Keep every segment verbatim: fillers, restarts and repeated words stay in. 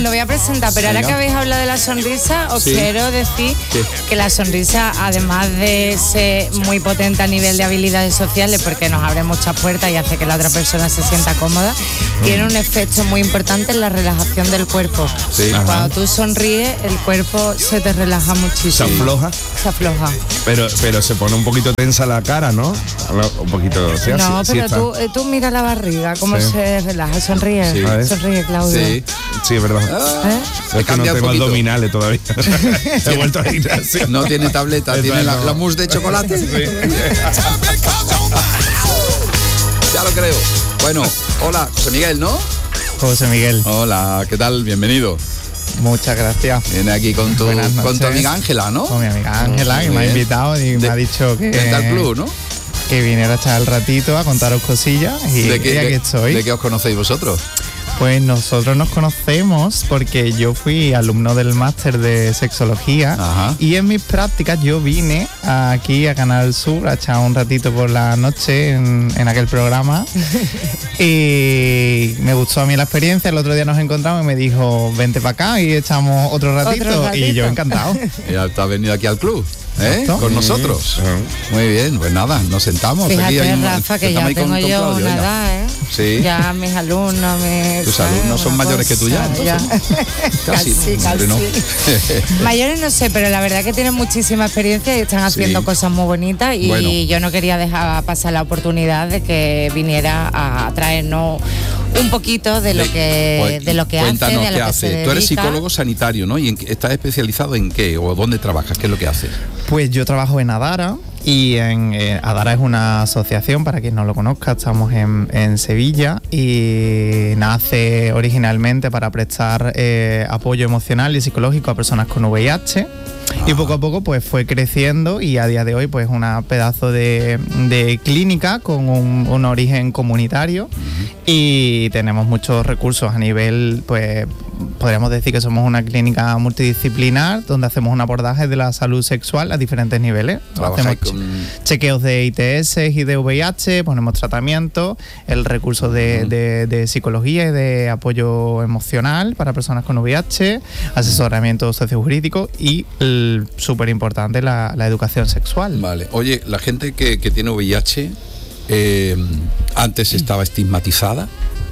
Lo voy a presentar, pero ahora que habéis hablado de la sonrisa, os sí. quiero decir sí. que la sonrisa, además de ser muy potente a nivel de habilidades sociales, porque nos abre muchas puertas y hace que la otra persona se sienta cómoda, mm. tiene un efecto muy importante en la relajación del cuerpo. Sí. Cuando tú sonríes, el cuerpo se te relaja muchísimo. ¿Se afloja? Se afloja. Pero, pero se pone un poquito tensa la cara, ¿no? Un poquito... O sea, no, sí, pero sí tú, tú mira la barriga, cómo sí. se relaja. Sonríe, sí. sonríe, Claudio. Sí, sí, es verdad. ¿Eh? Es que no tengo abdominales todavía. He vuelto a ir así. No tiene tableta, Esta tiene no. la, la mousse de chocolate. Sí. Ya lo creo. Bueno, hola, José Miguel, ¿no? José Miguel. Hola, ¿qué tal? Bienvenido. Muchas gracias. Viene aquí con tu, con tu amiga Ángela, ¿no? Con mi amiga Ángela, que me ha invitado y de, me ha dicho que... Dental Plus, ¿no? Que viniera a echar el ratito a contaros cosillas y, ¿De qué, y aquí de, estoy. ¿De qué os conocéis vosotros? Pues nosotros nos conocemos porque yo fui alumno del máster de sexología. Ajá. Y en mis prácticas yo vine aquí a Canal Sur a echar un ratito por la noche en, en aquel programa y me gustó a mí la experiencia. El otro día nos encontramos y me dijo, vente para acá y echamos otro ratito, ¿Otro ratito? Y yo encantado. Ya te has venido aquí al club. ¿Eh? Con nosotros. Uh-huh. Muy bien, pues nada, nos sentamos. Fíjate, aquí hay un, Rafa, que ya tengo con, yo con una edad, ¿eh? Sí. Ya mis alumnos, mis... ¿Tus alumnos son mayores cosa, que tú ya? ya. Casi, casi, casi. No. Mayores no sé, pero la verdad que tienen muchísima experiencia y están haciendo sí. cosas muy bonitas y bueno. yo no quería dejar pasar la oportunidad de que viniera a traernos un poquito de lo que pues, de lo que hace, de a lo qué que hace. se dedica. Tú eres psicólogo sanitario, ¿no? ¿Y en, estás especializado en qué o dónde trabajas? ¿Qué es lo que haces? Pues yo trabajo en Adara y en eh, Adara es una asociación, para quien no lo conozca, estamos en, en Sevilla y nace originalmente para prestar eh, apoyo emocional y psicológico a personas con V I H. Ah. Y poco a poco pues fue creciendo y a día de hoy pues una pedazo de, de clínica con un, un origen comunitario. Uh-huh. Y tenemos muchos recursos a nivel, pues podríamos decir que somos una clínica multidisciplinar donde hacemos un abordaje de la salud sexual a diferentes niveles. Hacemos con... chequeos de I T S y de V I H, ponemos tratamiento, el recurso de, uh-huh. de, de psicología y de apoyo emocional para personas con V I H, asesoramiento sociojurídico y súper importante la, la educación sexual. Vale. Oye, la gente que, que tiene V I H eh, antes estaba estigmatizada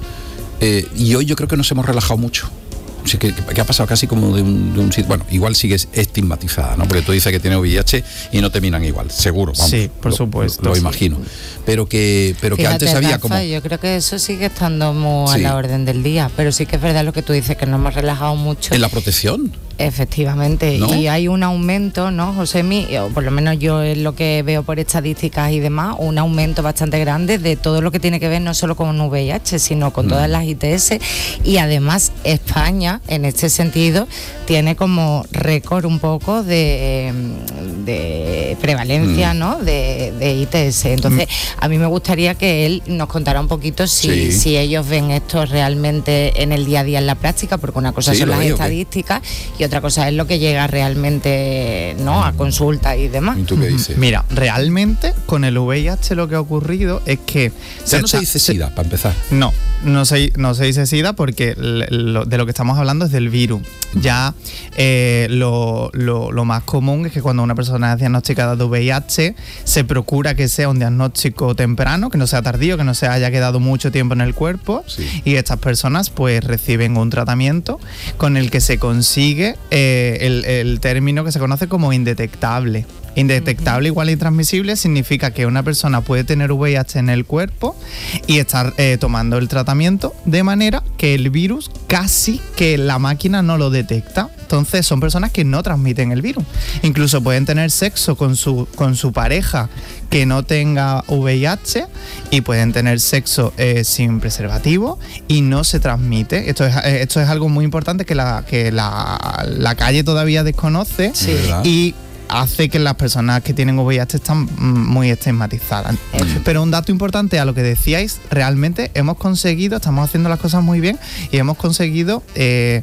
eh, y hoy yo creo que nos hemos relajado mucho. O sea, que, que ha pasado casi como de un, de un sitio. Bueno, igual sigues estigmatizada, ¿no? Porque tú dices que tienes V I H y no te miran igual, seguro, vamos. Sí, por lo, supuesto. Lo, lo sí. imagino. Pero que, pero Fíjate, que antes había Rafa, como. Yo creo que eso sigue estando muy sí. a la orden del día, pero sí que es verdad lo que tú dices, que nos hemos relajado mucho. En la protección. Efectivamente, ¿no? Y hay un aumento, ¿no, Josemi? O por lo menos yo es lo que veo por estadísticas y demás, un aumento bastante grande de todo lo que tiene que ver no solo con V I H, sino con mm. todas las I T S. Y además España, en este sentido, tiene como récord un poco de, de prevalencia, mm. ¿no? De, de I T S. Entonces, mm. a mí me gustaría que él nos contara un poquito si, sí. si ellos ven esto realmente en el día a día en la práctica, porque una cosa sí, son las veo, estadísticas ¿qué? Y otra cosa es lo que llega realmente, ¿no? A consulta y demás. ¿Y tú qué dices? Mira, realmente con el V I H lo que ha ocurrido es que... Ya se no está, se dice SIDA, se, para empezar. No, no se, no se dice SIDA porque lo, de lo que estamos hablando es del virus. Ya eh, lo, lo, lo más común es que cuando una persona es diagnosticada de V I H se procura que sea un diagnóstico temprano, que no sea tardío, que no se haya quedado mucho tiempo en el cuerpo, sí. y estas personas pues reciben un tratamiento con el que se consigue eh, el, el término que se conoce como indetectable. Indetectable uh-huh. igual a intransmisible significa que una persona puede tener V I H en el cuerpo y estar eh, tomando el tratamiento de manera que el virus casi que la máquina no lo detecta. Entonces son personas que no transmiten el virus. Incluso pueden tener sexo con su, con su pareja que no tenga V I H y pueden tener sexo eh, sin preservativo y no se transmite. Esto es, esto es algo muy importante que la, que la, la calle todavía desconoce sí. y hace que las personas que tienen V I H están muy estigmatizadas. Mm. Pero un dato importante a lo que decíais, realmente hemos conseguido, estamos haciendo las cosas muy bien y hemos conseguido eh,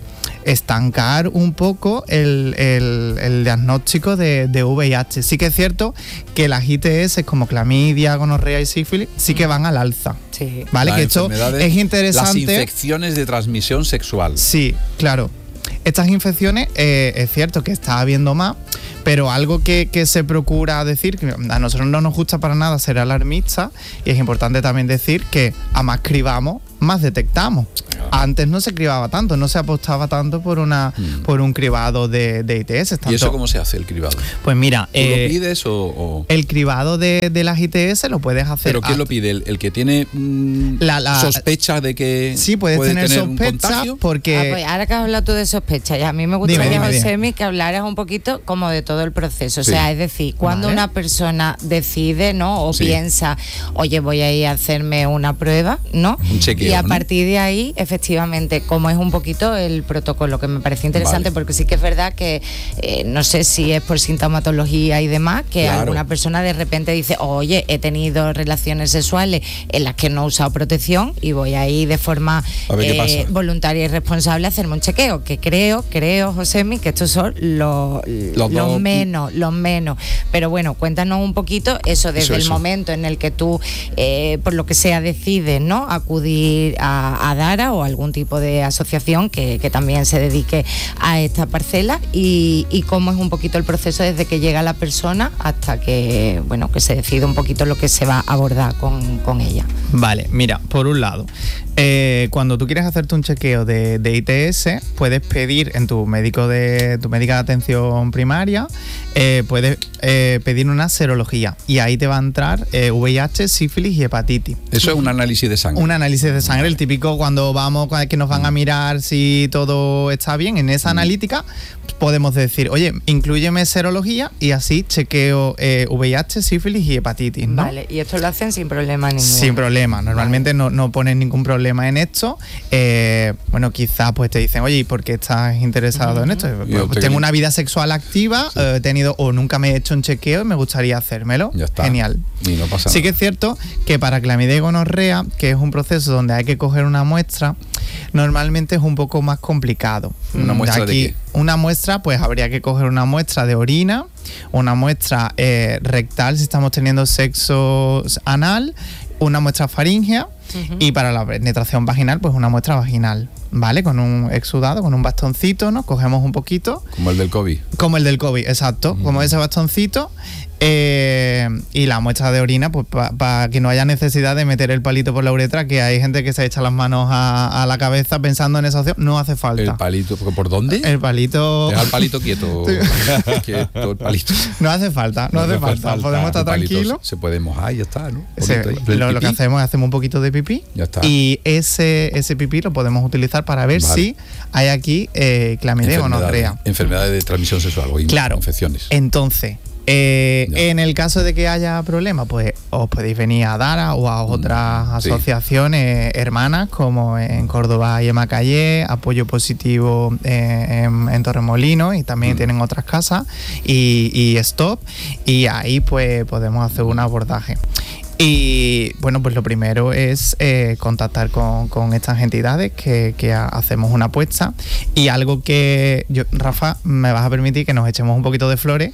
estancar un poco el, el, el diagnóstico de, de V I H. Sí que es cierto que las I T S como clamidia, gonorrea y sífilis sí que van al alza. Sí. ¿Vale? Las que esto es interesante. Las infecciones de transmisión sexual. Sí, claro. Estas infecciones eh, es cierto que está habiendo más, pero algo que, que se procura decir, que a nosotros no nos gusta para nada ser alarmistas, y es importante también decir que a más cribamos, más detectamos. Antes no se cribaba tanto, no se apostaba tanto por una mm. por un cribado de, de I T S. Tanto. ¿Y eso cómo se hace, el cribado? Pues mira... ¿Tú eh, lo pides o, o...? El cribado de, de las I T S lo puedes hacer... ¿Pero quién a, lo pide? ¿El, el que tiene mmm, la, la, sospecha de que sí, puedes puede tener, tener sospecha un porque... Ah, pues ahora que has hablado tú de sospecha, ya a mí me gustaría, Josemi, que hablaras un poquito como de todo el proceso. Sí. O sea, es decir, cuando vale. una persona decide, ¿no? O sí. piensa, oye, voy a ir a hacerme una prueba, ¿no? Un chequeo, y a ¿no? partir de ahí, efectivamente, como es un poquito el protocolo, que me parece interesante, vale. porque sí que es verdad que eh, no sé si es por sintomatología y demás, que claro. alguna persona de repente dice, oye, he tenido relaciones sexuales en las que no he usado protección y voy a ir de forma eh, voluntaria y responsable a hacerme un chequeo, que creo, creo, Josemi, que estos son los, los, los menos, los menos. Pero bueno, cuéntanos un poquito eso desde eso, el eso. momento en el que tú, eh, por lo que sea, decides, ¿no? Acudir a, a DARA o algún tipo de asociación que, que también se dedique a esta parcela y, y cómo es un poquito el proceso desde que llega la persona hasta que, bueno, que se decide un poquito lo que se va a abordar con, con ella. Vale, mira, por un lado, eh, cuando tú quieres hacerte un chequeo de, de I T S, puedes pedir en tu médico de tu médica de atención primaria, eh, puedes eh, pedir una serología y ahí te va a entrar eh, V I H, sífilis y hepatitis. Eso es un análisis de sangre. Un análisis de sangre, el típico cuando vamos, que nos van a mirar si todo está bien. En esa analítica podemos decir, oye, inclúyeme serología y así chequeo eh, V I H, sífilis y hepatitis, ¿no? Vale, y esto lo hacen sin problema ninguno. Sin problema, normalmente vale. no, no ponen ningún problema en esto. Eh, bueno, quizás pues te dicen, oye, ¿y por qué estás interesado uh-huh. en esto? Pues, pues, tengo una vida sexual activa, sí. eh, he tenido o nunca me he hecho un chequeo y me gustaría hacérmelo. Ya está. Genial. Y no pasa sí nada. que es cierto que para clamidia y gonorrea, que es un proceso donde hay que coger una muestra, normalmente es un poco más complicado. ¿Una muestra Aquí, de qué? Una muestra, pues habría que coger una muestra de orina, una muestra eh, rectal si estamos teniendo sexo anal, una muestra faríngea uh-huh. y para la penetración vaginal, pues una muestra vaginal, ¿vale? Con un exudado, con un bastoncito, ¿no? Cogemos un poquito. Como el del COVID. Como el del COVID, exacto. Uh-huh. Como ese bastoncito. Eh, y la muestra de orina, pues para pa que no haya necesidad de meter el palito por la uretra, que hay gente que se echa las manos a, a la cabeza pensando en esa opción, no hace falta. ¿El palito? ¿Por dónde? El palito... Deja el palito quieto. quieto el palito. No hace falta, no, no hace falta. falta. Podemos estar tranquilos. Se puede mojar y ya está, ¿no? Se, lo, lo que hacemos es hacemos un poquito de pipí. Ya está. Y ese, ese pipí lo podemos utilizar para ver vale. si hay aquí eh, clamidia o gonorrea. Enfermedades de transmisión sexual o claro. infecciones. Entonces... Eh, en el caso de que haya problemas, pues os podéis venir a DARA o a otras sí. asociaciones hermanas como en Córdoba y en Macayé, Apoyo Positivo eh, en, en Torremolinos y también mm. tienen otras casas y, y Stop, y ahí pues podemos hacer un abordaje. Y bueno, pues lo primero es eh, contactar con, con estas entidades que, que ha, hacemos una apuesta. Y algo que yo, Rafa, me vas a permitir que nos echemos un poquito de flores.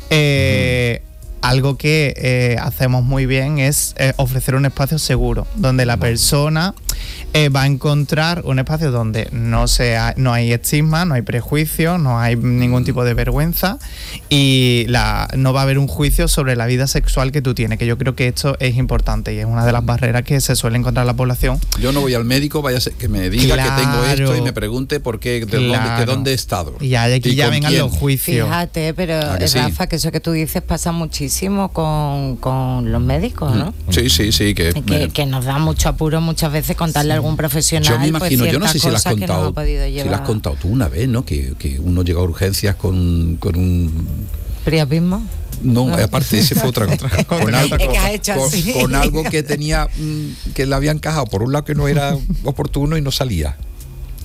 Eh, uh-huh. Algo que eh, hacemos muy bien es eh, ofrecer un espacio seguro, donde la persona eh, va a encontrar un espacio donde no, sea, no hay estigma, no hay prejuicio, no hay ningún tipo de vergüenza y la, no va a haber un juicio sobre la vida sexual que tú tienes, que yo creo que esto es importante y es una de las barreras que se suele encontrar en la población. Yo no voy al médico, vaya a ser que me diga claro, que tengo esto y me pregunte por qué, de, claro. dónde, de dónde he estado. Y ya, aquí ¿Y ya vengan quién? Los juicios. Fíjate, pero que sí? Rafa, que eso que tú dices pasa muchísimo con, con los médicos, ¿no? Sí, sí, sí. Que, que, me... que nos da mucho apuro muchas veces contarle sí. a algún profesional. Yo me imagino, pues, yo no sé si lo has contado, no si lo has contado tú una vez, ¿no? Que, que uno llega a urgencias con, con un... ¿Priapismo? No, no, aparte ese fue otra cosa. Con, algo, es que has hecho con, así. con algo que tenía, que le había encajado por un lado que no era oportuno y no salía.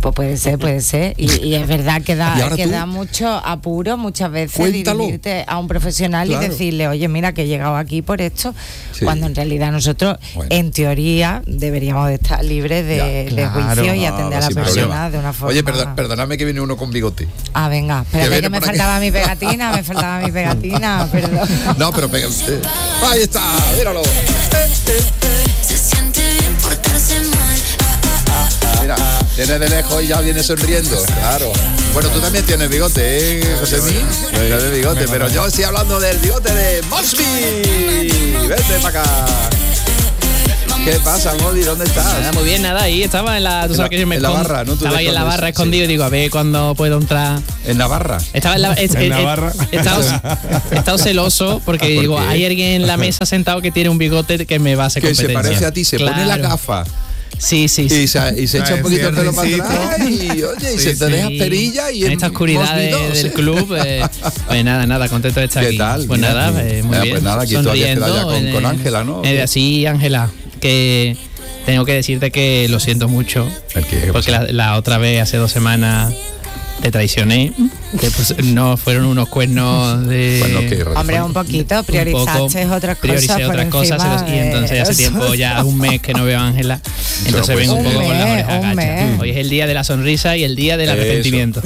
Pues puede ser, puede ser. Y, y es verdad que da, que tú, da mucho apuro muchas veces cuéntalo. dirigirte a un profesional Claro. y decirle, oye, mira que he llegado aquí por esto, Sí. cuando en realidad nosotros, Bueno. en teoría, deberíamos de estar libres de, Ya, de claro. juicio y No, atender a la sin persona problema. de una forma... Oye, perdón, perdóname que viene uno con bigote. Ah, venga, espérate viene que me por aquí. faltaba mi pegatina, me faltaba mi pegatina, perdón. No, pero pega usted. Ahí está, míralo. Se siente bien portarse mal. Mira, viene de lejos y ya viene sonriendo. Claro. Bueno, tú también tienes bigote, ¿eh, José Mí? Tienes bigote, pero yo estoy hablando del bigote de Mosby. Vete para acá. ¿Qué pasa, Mosby? ¿Dónde estás? Nada, muy bien, nada, ahí estaba en la, tú En sabes la- que yo me en la escondo- barra, ¿no? Tú Estaba te ahí en la escondes, barra sí. escondido y digo, a ver cuándo puedo entrar. En Navarra. Estaba en la es- En eh, eh, Navarra. He estado, he estado celoso porque ¿Por digo, qué? hay alguien en la mesa sentado que tiene un bigote que me va a hacer Que se competencia. parece a ti, se pone la Claro. gafa Sí, sí, sí. y se, y se echa un poquito el pelo para Cierrecito. atrás y, oye, y Sí, se te sí. deja perilla y en esta oscuridad de- Mosby dos. del club, eh, pues nada, nada, contento de estar ¿Qué aquí. tal? Pues Mira, nada, tú. eh, muy Eh, bien. pues nada, aquí tú habías quedado ya con- Sonriendo, con eh, Ángela, ¿no? eh, sí, Ángela, que tengo que decirte que lo siento mucho. ¿El qué? ¿Qué Porque pasa? la, la otra vez, hace dos semanas, te traicioné. Que pues, no fueron unos cuernos de. Bueno, que Hombre, un poquito, priorizaste otras cosas Prioricé por otras cosas encima y entonces de hace eso. tiempo, ya un mes que no veo a Ángela. Entonces pues, vengo un un poco con las mes, orejas un agachas. mes. Hoy es el día de la sonrisa y el día del Eso. arrepentimiento.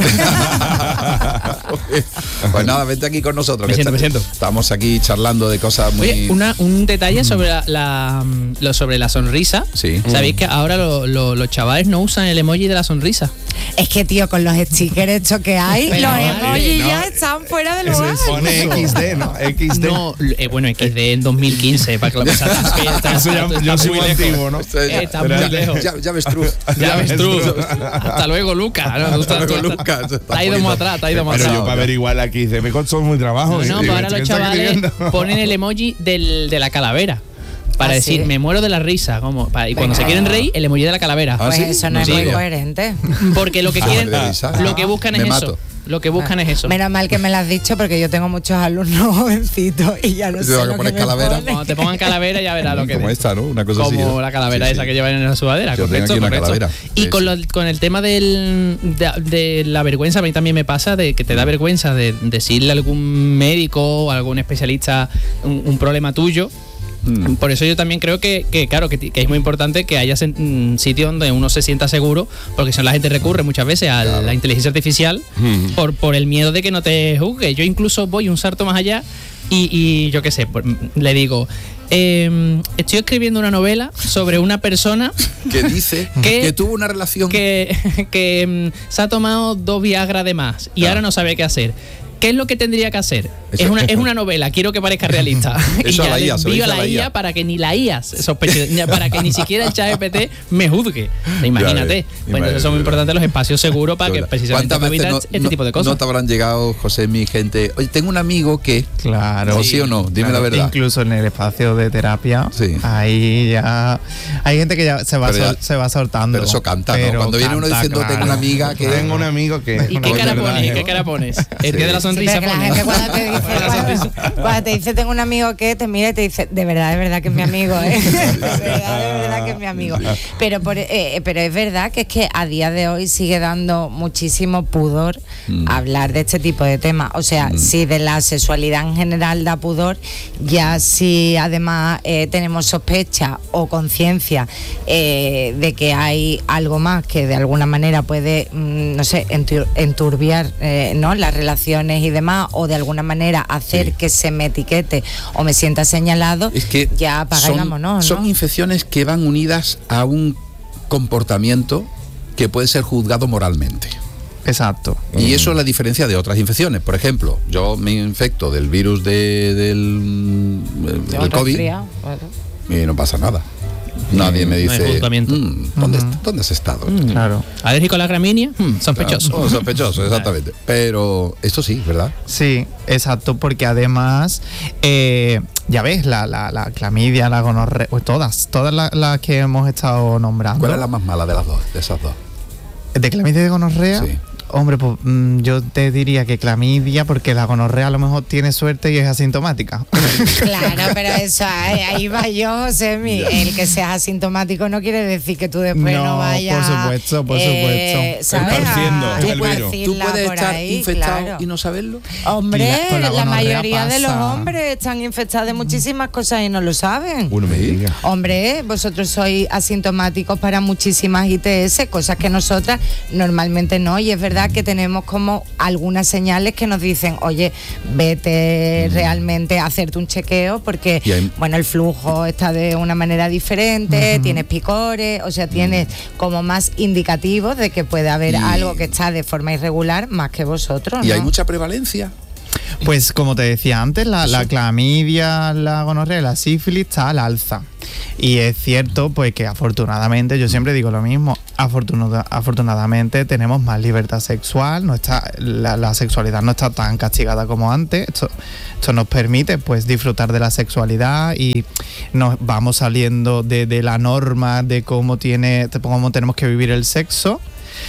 Pues nada, vente aquí con nosotros. Me que siento, está- me siento. Estamos aquí charlando de cosas muy... Oye, una, un detalle sobre la, la- lo sobre la sonrisa. Sí. ¿Sabéis que ahora lo- lo- los chavales no usan el emoji de la sonrisa? Es que, tío, con los stickers estos que hay, Pero, los vale, emojis no. ya están fuera del Se lugar. pone equis de, ¿no? equis de. No, eh, bueno, equis de en dos mil quince, para que lo pensáis. Eso ya, yo soy muy antiguo, ¿no? Esto es- Eh, está ya, muy lejos. ya, ya ves, Truz. Ya ves, Truz. Hasta luego, Lucas. ¿no? Tú estás- luego, tú estás- Lucas. Te has ido muy atrás, te has ido muy Pero atrás. yo para averiguar la equis de me costó muy trabajo. No, y no, digo, pero ahora ¿qué los está chavales escribiendo? ponen el emoji del, de la calavera. Para ¿Ah, decir, sí? me muero de la risa. Como, para- y cuando Venga. se quieren reír, el emoji de la calavera. Ah, Pues ¿sí? eso no, No es muy sabía. coherente. Porque lo que Ah, quieren, de risa. lo que buscan Me es mato. eso. Lo que buscan es eso. Menos mal que me lo has dicho porque yo tengo muchos alumnos jovencitos y ya no Te sé van a lo que poner me calavera. ponen. Cuando te pongan calavera ya verás lo que Como es. esta, ¿no? Una cosa así. Como ¿no? la calavera Sí, esa sí. que llevan en la sudadera. Yo tengo Correcto, aquí una correcto. calavera. Y Sí, con, sí. lo- con el tema del, de, de la vergüenza, a mí también me pasa de que te da vergüenza de decirle a algún médico o a algún especialista un, un problema tuyo. Mm. Por eso yo también creo que, que claro, que, ti- que es muy importante que haya sen- mm, sitio donde uno se sienta seguro, porque si no la gente recurre muchas veces a la inteligencia artificial Mm. por, por el miedo de que no te juzgue. Yo incluso voy un salto más allá y, y yo qué sé, pues, mm, le digo, eh, estoy escribiendo una novela sobre una persona Que dice ¿Qué? que tuvo una relación... que, que mm, se ha tomado dos Viagra de más y Ah. ahora no sabe qué hacer. ¿Qué es lo que tendría que hacer? Eso- Es una, es una novela, quiero que parezca realista. y Eso a ya la le I A, se lo envío a dice a la la I A I A. para que ni la I A sospeche, ni- para que ni siquiera el ChatGPT me juzgue. Imagínate. ves, Pues entonces son muy importantes los espacios seguros para que precisamente ¿Cuántas para veces evitar no, este no- tipo de cosas. no te habrán llegado, José, mi gente? Oye, tengo un amigo que... Claro. ¿O sí o no? Dime Claro, la verdad. Incluso en el espacio de terapia, Sí. ahí ya hay gente que ya se va, Pero ya- sol- se va soltando. Pero eso canta, ¿no? Pero Cuando viene uno canta, diciendo, tengo una amiga que... Tengo un amigo que. ¿Y qué Pues cara de verdad, pones? ¿Y ¿eh? qué cara pones? El Sí. día de la Sí, sonrisa pero que la pones. gente cuando te dice, La sonrisa. cuando, cuando te dice tengo un amigo que te mira y te dice, de verdad, de verdad que es mi amigo, ¿eh? De verdad, de verdad que es mi amigo. Pero, por, eh, pero es verdad que es que a día de hoy sigue dando muchísimo pudor Mm. hablar de este tipo de temas. O sea, si de la sexualidad en general da pudor, ya si además eh, tenemos sospecha o conciencia eh, de que hay algo más que de alguna manera puede, mm, no sé, entur- enturbiar eh, ¿no? las relaciones y demás, o de alguna manera hacer Sí. que se me etiquete o me sienta señalado, Es que ya apaga y son, vámonos, son ¿no? infecciones que van unidas a un comportamiento que puede ser juzgado moralmente. Exacto. Y eso es la diferencia de otras infecciones. Por ejemplo, yo me infecto del virus de- del, Yo del COVID resfriado, bueno. y no pasa nada. Nadie me No hay dice, juzgamiento. "Mm, ¿dónde, est- ¿dónde has estado? Claro. ¿Alérgico a la gramínea? Hmm, sospechoso. Claro, oh, sospechoso, exactamente. Pero esto sí, ¿verdad? Sí, exacto, porque además, eh, ya ves, la, la, la clamidia, la gonorrea, pues todas, todas las las que hemos estado nombrando. ¿Cuál es la más mala de las dos, de esas dos? ¿De clamidia y de gonorrea? Sí. Hombre, pues mm, yo te diría que clamidia, porque la gonorrea a lo mejor tiene suerte y es asintomática. Claro, pero eso, ahí, ahí va yo, Josemi. El que seas asintomático no quiere decir que tú después no, No, vayas. por supuesto, por eh, supuesto. ¿sabes? Esparciendo A- el a virus. ¿Tú esparcirla puedes por estar ahí, infectado claro. y no saberlo? Hombre, La- con la la, gonorrea mayoría de los pasa. hombres están infectados de muchísimas cosas y no lo saben. Uno me diga. Hombre, vosotros sois asintomáticos para muchísimas I T S, cosas que nosotras normalmente no, y es verdad que tenemos como algunas señales que nos dicen, oye, vete Mm. realmente a hacerte un chequeo porque, Y hay- bueno, el flujo está de una manera diferente, tienes picores, o sea, tienes como más indicativos de que puede haber Mm. Y- algo que está de forma irregular más que vosotros, ¿Y ¿no? hay mucha prevalencia? Pues como te decía antes, la, la clamidia, la gonorrea, la sífilis está al alza. Y es cierto, pues que afortunadamente, yo siempre digo lo mismo, afortunada- afortunadamente tenemos más libertad sexual, no está, la, la sexualidad no está tan castigada como antes. Esto, esto nos permite pues disfrutar de la sexualidad y nos vamos saliendo de, de la norma de cómo tiene, de cómo tenemos que vivir el sexo.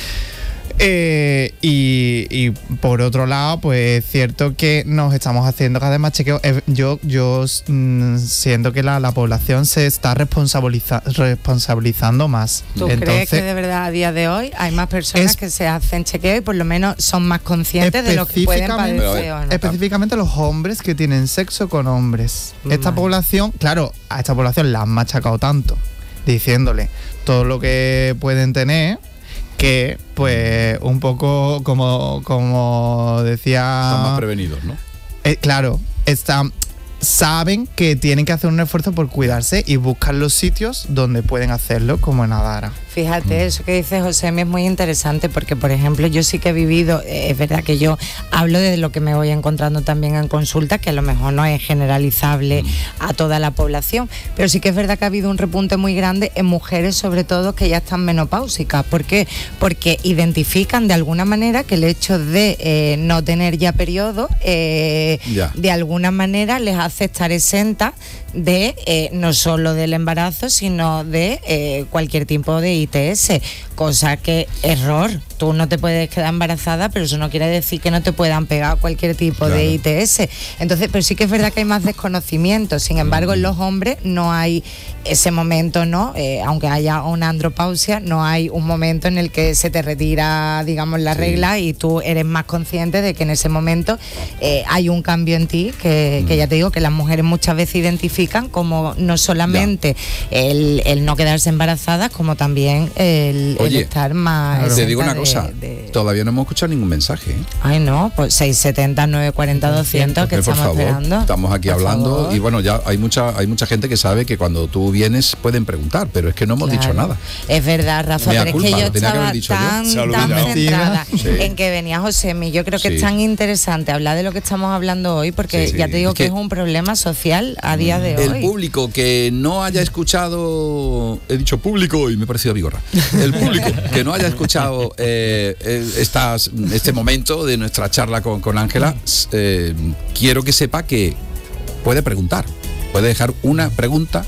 Eh, y, y por otro lado, pues es cierto que nos estamos haciendo cada vez más chequeos. Eh, Yo, yo mm, siento que la, la población se está responsabiliza- responsabilizando más. ¿Tú crees que de verdad a día de hoy hay más personas Es- que se hacen chequeo y por lo menos son más conscientes de lo que pueden específicamente- padecer o no? específicamente los hombres que tienen sexo con hombres. Esta Vale. población, claro, a esta población la han machacado tanto, diciéndole todo lo que pueden tener, que pues un poco como, como decía... Están más prevenidos, ¿no? Eh, claro, están, saben que tienen que hacer un esfuerzo por cuidarse y buscar los sitios donde pueden hacerlo, como en Adara. Fíjate, eso que dice Josemi es muy interesante porque, por ejemplo, yo sí que he vivido, eh, es verdad que yo hablo de lo que me voy encontrando también en consulta, que a lo mejor no es generalizable a toda la población, pero sí que es verdad que ha habido un repunte muy grande en mujeres, sobre todo, que ya están menopáusicas. ¿Por qué? Porque identifican de alguna manera que el hecho de eh, no tener ya periodo, eh, Ya. de alguna manera les hace estar exentas de eh, no solo del embarazo, sino de eh, cualquier tipo de I T S, cosa que error. Tú no te puedes quedar embarazada, pero eso no quiere decir que no te puedan pegar cualquier tipo Claro. de I T S. Entonces, pero sí que es verdad que hay más desconocimiento. Sin embargo, en los hombres no hay ese momento, ¿no? Eh, aunque haya una andropausia, no hay un momento en el que se te retira, digamos, la Sí. regla y tú eres más consciente de que en ese momento eh, hay un cambio en ti que, que ya te digo que las mujeres muchas veces identifican como no solamente el, el no quedarse embarazadas, como también el, el Oye, estar más... Te digo una exenta cosa, de- de- todavía no hemos escuchado ningún mensaje, ¿eh? Ay, no, pues seis setenta, nueve cuarenta, doscientos que Eh, por estamos favor, esperando. estamos aquí Por hablando favor. y bueno, ya hay mucha hay mucha gente que sabe que cuando tú vienes pueden preguntar, pero es que no hemos Claro. dicho nada. Es verdad, Rafa, Mea pero es culpa, que yo lo tenía que haber estaba dicho yo. tan, Se ha tan olvidado. centrada Sí. en que venía Josemi. Yo creo que Sí. es tan interesante hablar de lo que estamos hablando hoy, porque Sí, sí. ya te digo Es que, que es un problema social a día de El hoy. público que no haya escuchado, he dicho público y me he parecido a Vigorra, el público que no haya escuchado eh, eh, estas, este momento de nuestra charla con con Ángela, eh, quiero que sepa que puede preguntar, puede dejar una pregunta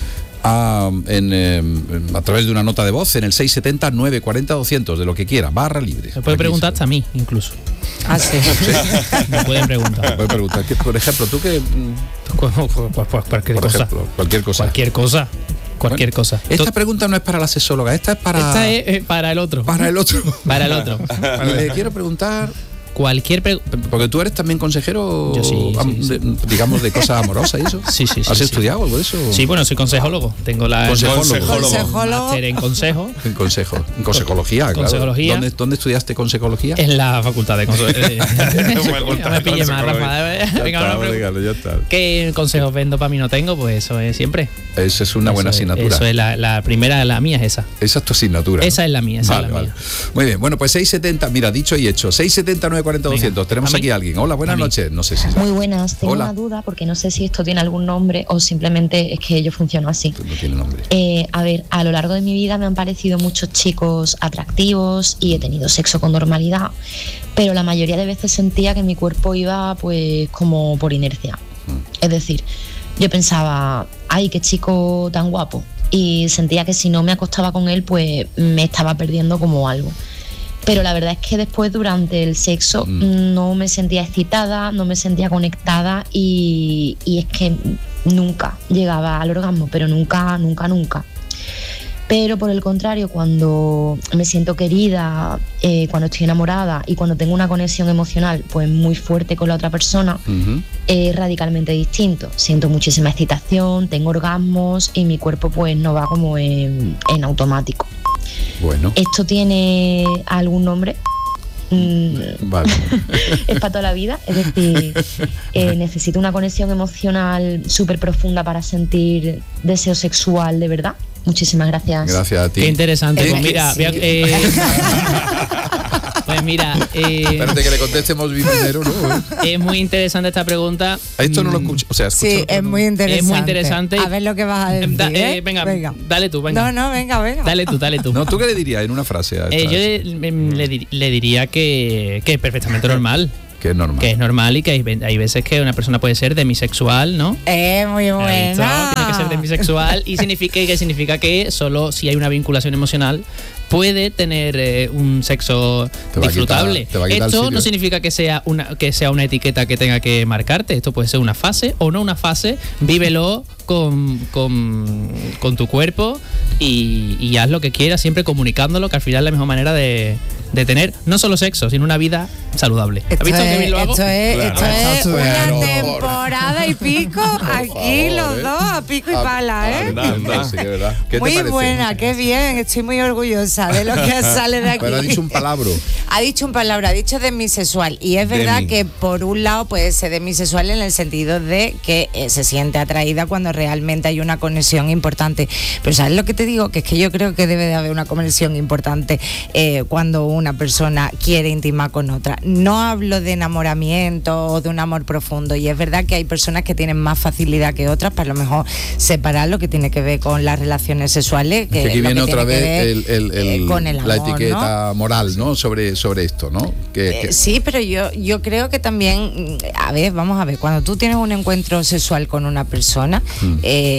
a, en, eh, a través de una nota de voz en el seis setenta, nueve cuarenta, doscientos, de lo que quiera, barra libre. Se puede Aquí preguntar se- hasta a mí, incluso. Ah, sí. Me pueden preguntar. Puede preguntar, que, por ejemplo, tú que... Pues, pues, pues, pues, cualquier Por cosa. ejemplo, cualquier cosa. Cualquier cosa. Cualquier Bueno, cosa. Esta To- pregunta no es para la sexóloga, esta es para, Esta es eh, para el otro. para el otro. Para el otro. Y le quiero preguntar, Cualquier pregunta. porque tú eres también consejero, Yo sí, am- sí, sí. de- digamos, de cosas amorosas y eso. Sí, sí, sí, ¿Has sí. estudiado algo de eso? Sí, bueno, soy consejólogo. Tengo la Consejólogo. Consejólogo. máster en consejo En consejo, en consecología, claro. Consecología. ¿Dónde, dónde estudiaste consecología? en la facultad de consejo. Facultad me de pille más, consecología. Rafa. Ya Venga, está, ahora me- regalo, ya está. ¿Qué consejos vendo para mí no tengo? Pues eso es siempre. Esa es una buena Eso es- asignatura. Eso es la, la primera, la mía es esa. Esa es tu asignatura. Esa es la mía, esa Vale, es la vale. mía. Muy bien, bueno, pues seis setenta, mira, dicho y hecho, seis setenta, nueve cuarenta, Venga, doscientos. Tenemos a mí. aquí a alguien. Hola, buenas A mí. noches. No sé si... Muy buenas, tengo Hola. una duda porque no sé si esto tiene algún nombre o simplemente es que yo funciono así. No tiene nombre. Eh, a ver, a lo largo de mi vida me han parecido muchos chicos atractivos y he tenido sexo con normalidad, pero la mayoría de veces sentía que mi cuerpo iba pues como por inercia. Es decir, yo pensaba, ay, qué chico tan guapo, y sentía que si no me acostaba con él pues me estaba perdiendo como algo. Pero la verdad es que después, durante el sexo, mm. no me sentía excitada, no me sentía conectada y, y es que nunca llegaba al orgasmo, pero nunca, nunca, nunca. Pero por el contrario, cuando me siento querida, eh, cuando estoy enamorada y cuando tengo una conexión emocional pues muy fuerte con la otra persona, uh-huh. es radicalmente distinto. Siento muchísima excitación, tengo orgasmos y mi cuerpo pues no va como en, en automático. Bueno. ¿Esto tiene algún nombre? Mm, vale. Es para toda la vida, es decir, eh, necesito una conexión emocional súper profunda para sentir deseo sexual de verdad. Muchísimas gracias. Gracias a ti. Qué interesante. Eh, pues mira, sí. eh, pues mira, eh, espérate que le contestemos primero, ¿no? Es muy interesante esta pregunta. Esto no lo escucho, o sea, escucho, sí, es muy interesante. Es muy interesante. A ver lo que vas a decir. Da, eh, ¿eh? venga, venga, dale tú, venga. No, no, venga, venga. Dale tú, dale tú. No, ¿tú qué le dirías en una frase a esta? Eh, yo le, le, le diría que, que es perfectamente normal. Que es normal. Que es normal y que hay, hay veces que una persona puede ser demisexual, ¿no? Eh, muy buena. Tiene que ser demisexual y significa que significa que solo si hay una vinculación emocional puede tener eh, un sexo disfrutable. Quitar, esto no significa que sea una que sea una etiqueta que tenga que marcarte. Esto puede ser una fase o no una fase. Vívelo con, con, con tu cuerpo y, y haz lo que quieras, siempre comunicándolo, que al final es la mejor manera de, de tener no solo sexo, sino una vida saludable. Esto ¿Has visto es, que bien lo hago? Esto es, Claro. esto es Claro. una temporada y pico aquí favor, los ¿eh? dos, a pico y pala, ¿eh? Anda, anda, sí, ¿verdad? ¿Qué te Muy parece? buena, qué bien, estoy muy orgullosa de lo que sale de aquí. Pero ha dicho un palabro. Ha dicho un palabra, ha dicho demisexual. Y es verdad Demi. que por un lado puede ser demisexual en el sentido de que eh, se siente atraída cuando realmente hay una conexión importante. Pero ¿sabes lo que te digo? Que es que yo creo que debe de haber una conexión importante eh, cuando una persona quiere intimar con otra. No hablo de enamoramiento o de un amor profundo. Y es verdad que hay personas que tienen más facilidad que otras para a lo mejor separar lo que tiene que ver con las relaciones sexuales. Que, Que aquí lo viene que otra tiene que vez ver, el, el, el, eh, con el la amor, etiqueta ¿no? moral, ¿no? Sobre, sobre esto, ¿no? Que, que... Eh, sí, pero yo, yo creo que también, a ver, vamos a ver, cuando tú tienes un encuentro sexual con una persona, mm.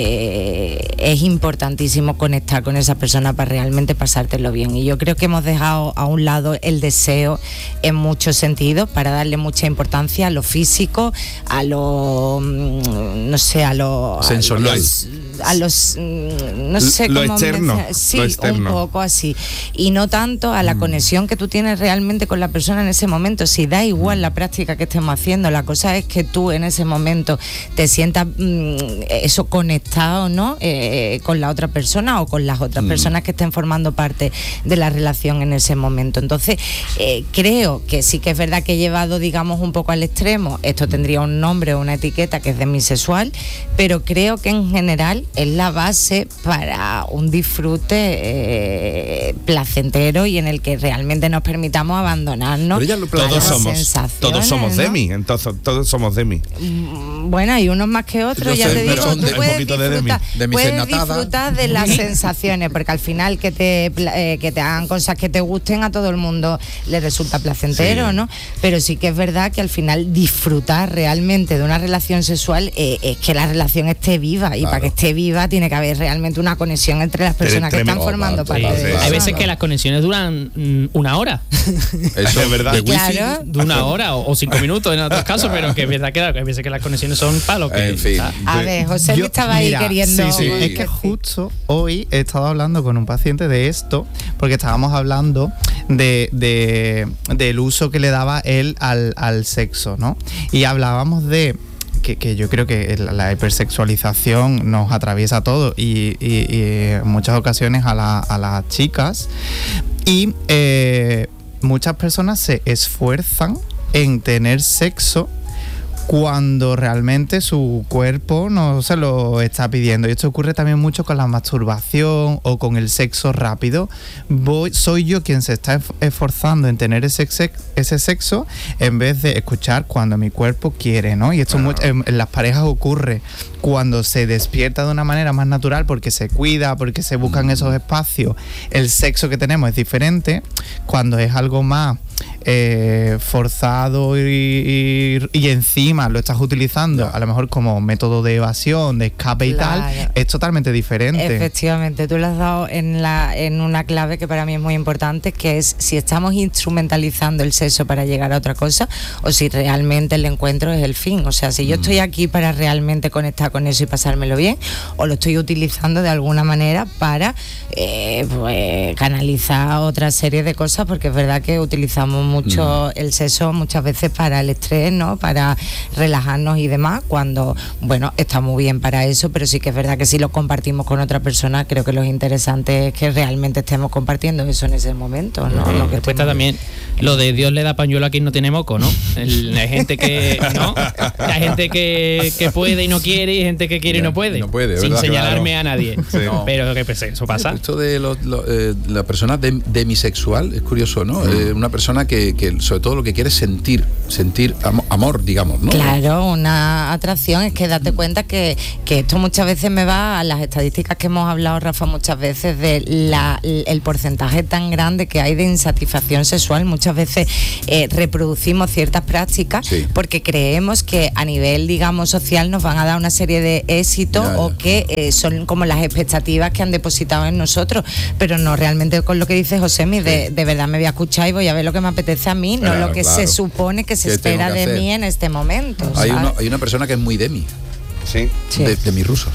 eh, es importantísimo conectar con esa persona para realmente pasártelo bien. Y yo creo que hemos dejado a un lado el deseo en muchos sentidos para darle mucha importancia a lo físico, a lo, no sé, a lo... sensorial. A los, a los no sé lo cómo externo, mencionar. Sí, lo externo. un poco así. Y no tanto a la mm. conexión que tú tienes realmente con la persona en ese momento. Si da igual la práctica que estemos haciendo, la cosa es que tú en ese momento te sientas mmm, eso conectado, ¿no? Eh, con la otra persona o con las otras mm. personas que estén formando parte de la relación en ese momento. Entonces, eh, creo que sí que es verdad que he llevado, digamos, un poco al extremo. Esto tendría un nombre o una etiqueta que es demisexual, pero creo que en general es la base para un disfrute eh, placentero y en el que realmente nos permitamos abandonarnos lo, todos somos todos somos ¿no? demi, entonces todos somos demi. Bueno, hay unos más que otros, Yo ya sé, te digo, pero tú de, puedes, un de disfrutar, de mi, puedes de disfrutar de las sensaciones, porque al final que te eh, que te hagan cosas que te gusten a todo el mundo le resulta placentero, sí. ¿no? Pero sí que es verdad que al final disfrutar realmente de una relación sexual eh, es que la relación esté viva, y claro. para que esté viva tiene que haber realmente una conexión entre las personas que están formando parte sí, de sí. eso. Hay veces que las conexiones duran mm, una hora. Eso es verdad. De claro. De una hora o, o cinco minutos en otros casos, pero que es verdad que hay veces que las conexiones son palos. Que, en fin. A ver, José Yo, estaba mira, ahí queriendo... Sí, sí. Es que justo hoy he estado hablando con un paciente de esto, porque estábamos hablando de, de del uso que le daba él al, al sexo, ¿no? Y hablábamos de Que, que yo creo que la hipersexualización nos atraviesa a todos y, y, y en muchas ocasiones a, la, a las chicas, y eh, muchas personas se esfuerzan en tener sexo cuando realmente su cuerpo no se lo está pidiendo. Y esto ocurre también mucho con la masturbación o con el sexo rápido. Voy, soy yo quien se está esforzando en tener ese, ese sexo en vez de escuchar cuando mi cuerpo quiere, ¿no? Y esto Claro. mucho, en, en las parejas ocurre cuando se despierta de una manera más natural porque se cuida, porque se buscan esos espacios. El sexo que tenemos es diferente. Cuando es algo más eh, forzado y, y, y encima lo estás utilizando a lo mejor como método de evasión, de escape y Claro. tal, es totalmente diferente. Efectivamente, tú lo has dado en, la, en una clave que para mí es muy importante, que es si estamos instrumentalizando el sexo para llegar a otra cosa o si realmente el encuentro es el fin. O sea, si yo estoy aquí para realmente conectar con eso y pasármelo bien, o lo estoy utilizando de alguna manera para eh, pues, canalizar otra serie de cosas, porque es verdad que utilizamos mucho mm. el sexo muchas veces para el estrés, ¿no? Para relajarnos y demás, cuando, bueno, está muy bien para eso, pero sí que es verdad que si lo compartimos con otra persona, creo que lo interesante es que realmente estemos compartiendo eso en ese momento, ¿no? Sí. Lo que Después está también lo de Dios le da pañuelo a quien no tiene moco, ¿no? El, hay gente que no, hay gente que, que puede y no quiere, y gente que quiere y no puede, no puede, sin ¿verdad? señalarme Claro. a nadie. Sí. No. Pero que pues, eso pasa. Esto de lo, lo, eh, la persona de, demisexual es curioso, ¿no? Mm. Eh, una persona que, que sobre todo lo que quiere es sentir, sentir am- amor, digamos, ¿no? Claro, una atracción. Es que date cuenta que, que esto muchas veces me va a las estadísticas que hemos hablado, Rafa, muchas veces de la, el porcentaje tan grande que hay de insatisfacción sexual. Muchas veces eh, reproducimos ciertas prácticas sí. porque creemos que a nivel, digamos, social nos van a dar una serie de éxitos ya, ya. o que eh, son como las expectativas que han depositado en nosotros, pero no realmente con lo que dice Josemi, de, sí. de verdad me voy a escuchar y voy a ver lo que me apetece a mí, claro, no lo que claro. se supone que se ¿Qué espera de hacer? mí en este momento. Hay, uno, hay una persona que es muy demi. Sí. sí. De, de mis rusos.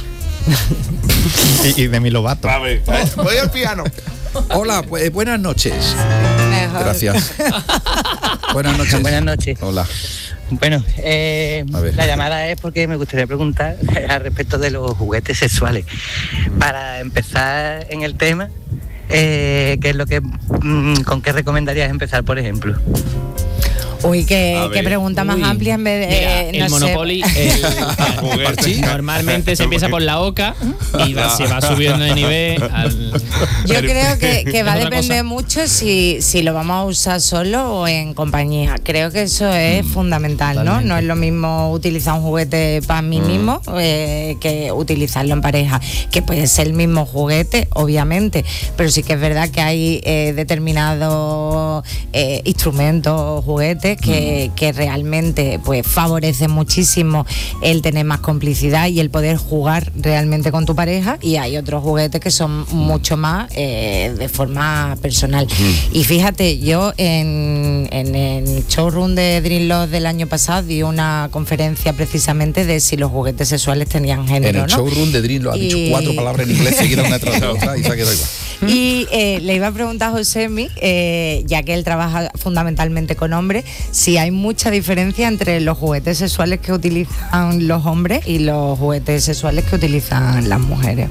y, y de mi Lobato. A ver, voy al piano. Hola, pues, buenas noches. Mejor. Gracias. Buenas noches. Buenas noches. Hola. Bueno, eh, la llamada es porque me gustaría preguntar al respecto de los juguetes sexuales. Para empezar en el tema, eh, ¿qué es lo que, mm, con qué recomendarías empezar, por ejemplo? Uy, qué, qué pregunta más Uy. amplia en vez de... Mira, eh, el no Monopoly, sé. el, el, normalmente se empieza por la oca y va, se va subiendo de nivel al... Yo creo que, que va a Otra depender cosa. mucho si, si lo vamos a usar solo o en compañía. Creo que eso es mm, fundamental, totalmente. ¿no? No es lo mismo utilizar un juguete para mí mm. mismo eh, que utilizarlo en pareja, que puede ser el mismo juguete, obviamente, pero sí que es verdad que hay eh, determinados eh, instrumentos, juguetes Que, que realmente pues favorece muchísimo el tener más complicidad y el poder jugar realmente con tu pareja, y hay otros juguetes que son mucho más eh, de forma personal. Y fíjate, yo en, en el showroom de Dreamlove del año pasado di una conferencia precisamente de si los juguetes sexuales tenían género, en el ¿no? showroom de Dreamlove ha dicho y... cuatro palabras en inglés seguidas una tras otra y se ha quedado igual. Y eh, le iba a preguntar a Josemi, eh, ya que él trabaja fundamentalmente con hombres, si hay mucha diferencia entre los juguetes sexuales que utilizan los hombres y los juguetes sexuales que utilizan las mujeres.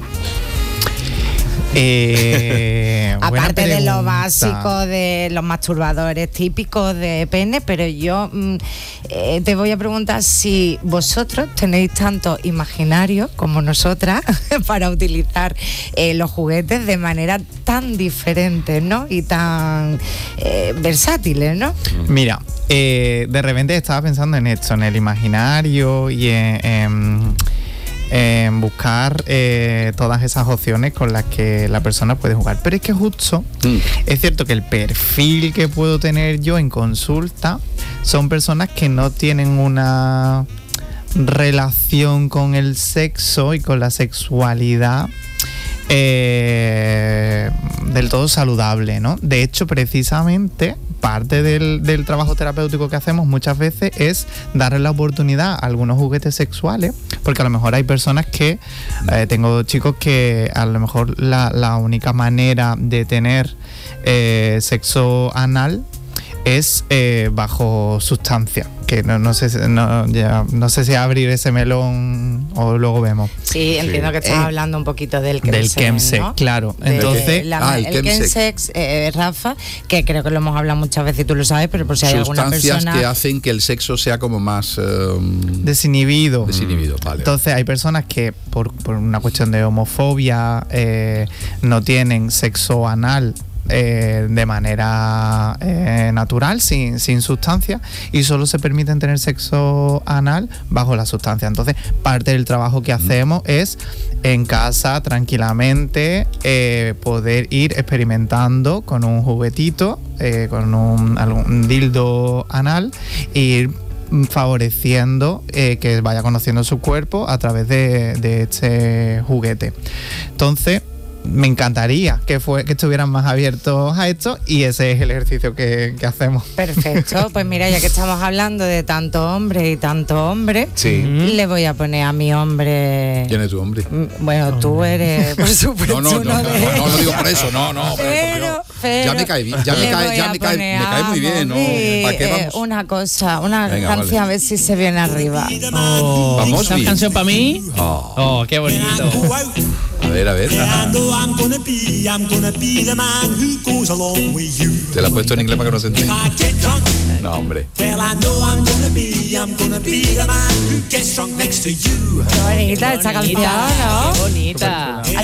Eh, Aparte de lo básico de los masturbadores típicos de pene, pero yo mm, eh, te voy a preguntar si vosotros tenéis tanto imaginario como nosotras para utilizar eh, los juguetes de manera tan diferente, ¿no? Y tan eh, versátiles, ¿no? Mira, eh, de repente estaba pensando en esto, en el imaginario y en... en en buscar eh, todas esas opciones con las que la persona puede jugar. Pero es que justo mm. es cierto que el perfil que puedo tener yo en consulta son personas que no tienen una relación con el sexo y con la sexualidad eh, del todo saludable, ¿no? De hecho, precisamente parte del, del trabajo terapéutico que hacemos muchas veces es darle la oportunidad a algunos juguetes sexuales, porque a lo mejor hay personas que, eh, tengo chicos que a lo mejor la, la única manera de tener eh, sexo anal es eh, bajo sustancia, que no, no sé no, ya, no sé si abrir ese melón o luego vemos. Sí, entiendo sí. que estás eh, hablando un poquito del chemsex, del chemsex, ¿no? Claro. De, entonces, la, ah, el, el chemsex, eh, Rafa, que creo que lo hemos hablado muchas veces y tú lo sabes, pero por si hay alguna persona... Sustancias que hacen que el sexo sea como más... Um, desinhibido. Desinhibido, vale. Entonces hay personas que por, por una cuestión de homofobia eh, no tienen sexo anal eh, de manera eh, natural, sin, sin sustancia, y solo se permiten tener sexo anal bajo la sustancia. Entonces, parte del trabajo que hacemos es en casa, tranquilamente, eh, poder ir experimentando con un juguetito, eh, con un, algún dildo anal, e ir favoreciendo eh, que vaya conociendo su cuerpo a través de, de este juguete. Entonces, me encantaría que fue que estuvieran más abiertos a esto, y ese es el ejercicio que, que hacemos. Perfecto, pues mira, ya que estamos hablando de tanto hombre y tanto hombre, sí. le voy a poner a mi hombre. ¿Quién es tu hombre? Bueno, tú eres, por supuesto. No, no, no, no, no, no, no lo digo por eso, no, no. Pero, pero ya me cae bien, ya me cae, ya me cae, me cae muy bien, ¿no? ¿Para qué vamos? Eh, una cosa, una Venga, canción, vale. a ver si se viene arriba. Oh, Vamos, ¿esa bien. canción para mí? Oh. Oh, qué bonito. A ver, a ver. Te la he puesto en inglés para que no se entienda. No, hombre. Qué bonita esta canción, ¿no? Qué bonita. Ay,